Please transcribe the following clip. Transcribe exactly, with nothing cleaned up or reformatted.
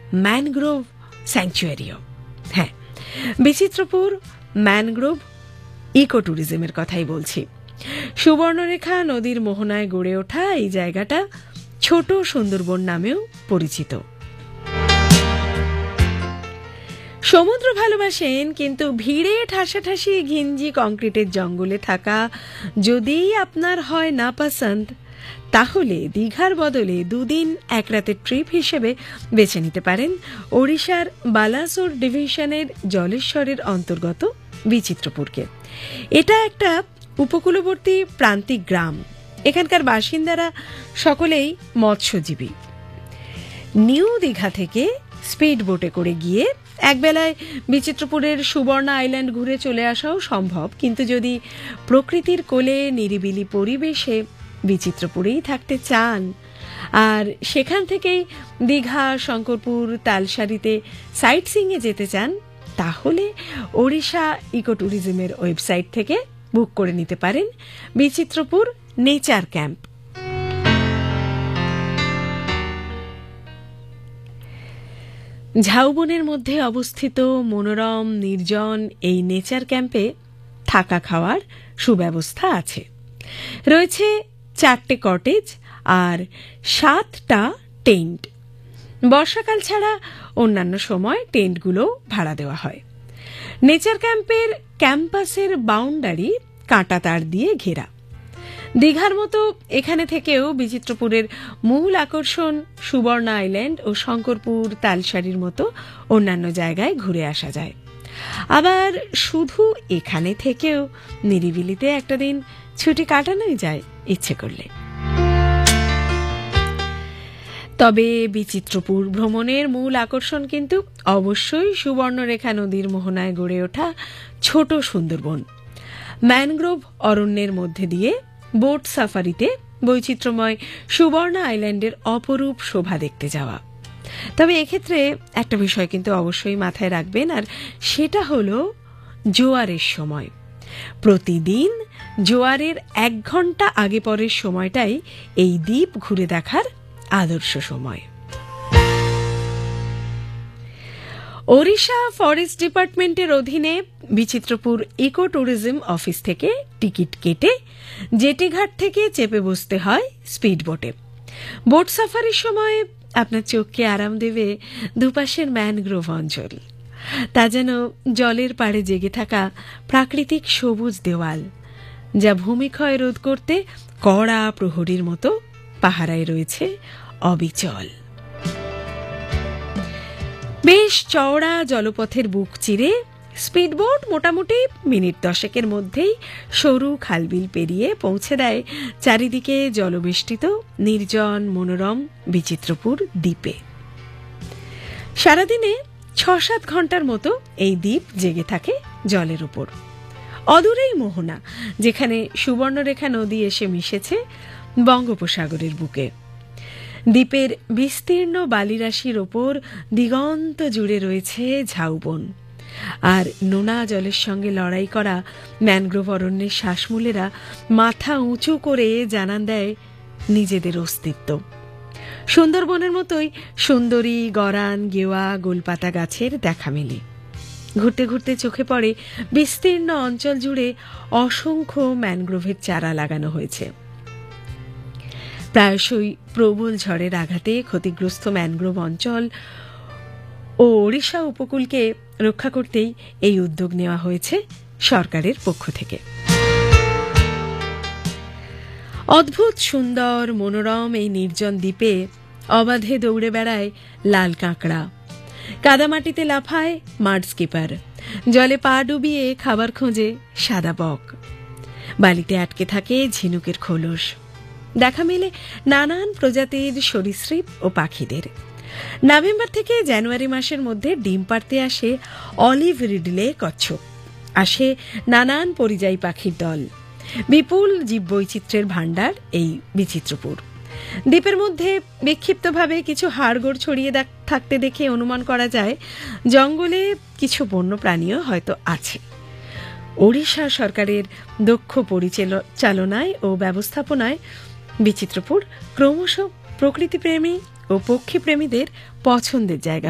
Mangrove স্যাংচুয়ারিও। হ্যাঁ, Bichitrapur mangrove eco ট্যুরিজমের কথাই বলছি। সুবর্ণরেখা নদীর মোহনায় গড়ে ওঠা এই জায়গাটা ছোট সুন্দরবন নামেও পরিচিত। সমুদ্র ভালোবাসেন, কিন্তু ভিড়ে ঠাসাঠাসি ঘিঞ্জি কংক্রিটের জঙ্গলে থাকা যদি আপনার হয় না পছন্দ, তাহলে দীঘার বদলে দুদিন এক রাতের ট্রিপ হিসেবে বেছে নিতে পারেন ওড়িশার বালাসোর ডিভিশনের জলেশ্বরের অন্তর্গত বিচিত্রপুরকে। এটা একটা উপকূলবর্তী প্রান্তিক গ্রাম। এখানকার বাসিন্দারা সকলেই মৎস্যজীবী। নিউ দীঘা থেকে স্পিড বোটে করে গিয়ে একবেলায় বিচিত্রপুরের সুবর্ণ আইল্যান্ড ঘুরে চলে আসাও সম্ভব, কিন্তু যদি প্রকৃতির কোলে নিরিবিলি পরিবেশে বিচিত্রপুরেই থাকতে চান আর সেখান থেকেই দীঘা, শঙ্করপুর, তালসারিতে সাইট সিইংয়ে যেতে চান, তাহলে ওড়িশা ইকো ট্যুরিজমের ওয়েবসাইট থেকে বুক করে নিতে পারেন বিচিত্রপুর নেচার ক্যাম্প। ঝাউবনের মধ্যে অবস্থিত মনোরম নির্জন এই নেচার ক্যাম্পে থাকা খাওয়ার সুব্যবস্থা আছে। রয়েছে চারটে কটেজ আর সাতটা টেন্ট। বর্ষাকাল ছাড়া অন্যান্য সময় টেন্টগুলো ভাড়া দেওয়া হয়। নেচার ক্যাম্পের ক্যাম্পাসের বাউন্ডারি কাঁটা তার দিয়ে ঘেরা। দীঘার মতো এখানে থেকেও বিচিত্রপুরের মূল আকর্ষণ সুবর্ণ আইল্যান্ড ও শঙ্করপুর, তালসারির মতো অন্যান্য জায়গায় ঘুরে আসা যায়। আবার শুধু এখানে থেকেও নিরিবিলিতে একটা দিন ছুটি কাটানোই যায় ইচ্ছে করলে। তবে বিচিত্রপুর ভ্রমণের মূল আকর্ষণ কিন্তু অবশ্যই সুবর্ণরেখা নদীর মোহনায় গড়ে ওঠা ছোট সুন্দরবন। ম্যানগ্রোভ অরণ্যের মধ্যে দিয়ে বোট সাফারিতে বৈচিত্র্যময় সুবর্ণ আইল্যান্ডের অপরূপ শোভা দেখতে যাওয়া। তবে এক্ষেত্রে একটা বিষয় কিন্তু অবশ্যই মাথায় রাখবেন, আর সেটা হলো জোয়ারের সময়। প্রতিদিন জোয়ারের এক ঘন্টা আগে পরের সময়টাই এই দ্বীপ ঘুরে দেখার আদর্শ সময়। ওড়িশা ফরেস্ট ডিপার্টমেন্টের অধীনে বিচিত্রপুর ইকো ট্যুরিজম অফিস থেকে টিকিট কেটে জেটিঘাট থেকে চেপে বসতে হয় স্পিড বোটে। বোট সাফারির সময় আপনার চোখকে আরাম দেবে দুপাশের ম্যানগ্রোভ অঞ্চল। তা যেন জলের পাড়ে জেগে থাকা প্রাকৃতিক সবুজ দেওয়াল, যা ভূমিক্ষয় রোধ করতে কড়া প্রহরীর মতো পাহারায় রয়েছে অবিচল। বেশ চওড়া জলপথের বুক চিরে স্পিডবোট মোটামুটি মিনিট দশেকের মধ্যেই সরু খালবিল পেরিয়ে পৌঁছে দেয় চারিদিকে জলবেষ্টিত নির্জন মনোরম বিচিত্রপুর দ্বীপে। সারাদিনে ছ সাত ঘন্টার মতো এই দ্বীপ জেগে থাকে জলের উপর। অদূরেই মোহনা, যেখানে সুবর্ণরেখা নদী এসে মিশেছে বঙ্গোপসাগরের বুকে। দ্বীপের বিস্তীর্ণ বালিরাশির ওপর দিগন্ত জুড়ে রয়েছে ঝাউবন, আর নোনা জলের সঙ্গে লড়াই করা ম্যানগ্রোভ অরণ্যের শ্বাসমূলেরা মাথা উঁচু করে জানান দেয় নিজেদের অস্তিত্ব। সুন্দরবনের মতোই সুন্দরী, গরান, গেওয়া, গোলপাতা গাছের দেখা মেলে। ঘুরতে ঘুরতে চোখে পড়ে বিস্তীর্ণ অঞ্চল জুড়ে অসংখ্য ম্যানগ্রোভের চারা লাগানো হয়েছে। প্রায়শই প্রবল ঝড়ের আঘাতে ক্ষতিগ্রস্ত ম্যানগ্রোভ অঞ্চল ও ওড়িশা উপকূলকে রক্ষা করতেই এই উদ্যোগ নেওয়া হয়েছে সরকারের পক্ষ থেকে। অদ্ভুত সুন্দর মনোরম এই নির্জন দ্বীপে অবাধে দৌড়ে বেড়ায় লাল কাঁকড়া, কাদামাটিতে লাফায় মাড স্কিপার, জলে পা ডুবিয়ে খাবার খোঁজে সাদা বক, বালিতে আটকে থাকে ঝিনুকের খোলস। দেখা মেলে নানান প্রজাতির সরীসৃপ ও পাখিদের। নভেম্বর থেকে জানুয়ারি মাসের মধ্যে ডিম পাড়তে আসে অলিভ রিডলে কচ্ছপ, আসে নানান পরিযায়ী পাখির দল। বিপুল জীববৈচিত্র্যের ভাণ্ডার এই বিচিত্রপুর। দ্বীপের মধ্যে বিক্ষিপ্তভাবে কিছু হাড়গোড় ছড়িয়ে থাকতে দেখে অনুমান করা যায় জঙ্গলে কিছু বন্য প্রাণীও হয়তো আছে। ওড়িশা সরকারের দক্ষ পরিচালনায় ও ব্যবস্থাপনায় বিচিত্রপুর ক্রমশ প্রকৃতিপ্রেমী ও পক্ষীপ্রেমীদের পছন্দের জায়গা